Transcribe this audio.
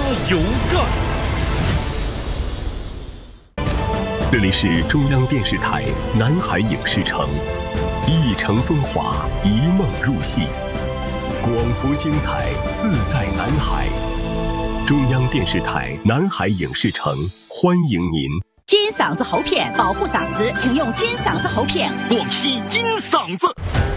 油盖。 这里是中央电视台南海影视城，一城风华，一梦入戏，广福精彩，自在南海。中央电视台南海影视城欢迎您。 金嗓子喉片保护嗓子，请用金嗓子喉片。 广西金嗓子。